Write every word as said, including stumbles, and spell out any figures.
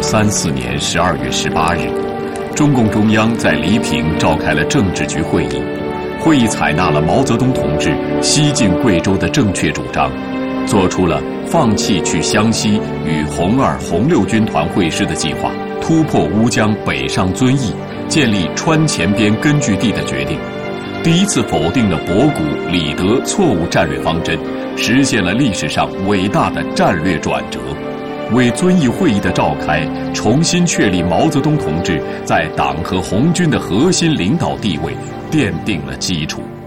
三四年十二月十八日，中共中央在黎平召开了政治局会议。会议采纳了毛泽东同志西进贵州的正确主张，做出了放弃去湘西与红二、红六军团会师的计划，突破乌江北上遵义，建立川黔边根据地的决定。第一次否定了博古、李德错误战略方针，实现了历史上伟大的战略转折，为遵义会议的召开重新确立毛泽东同志在党和红军的核心领导地位奠定了基础。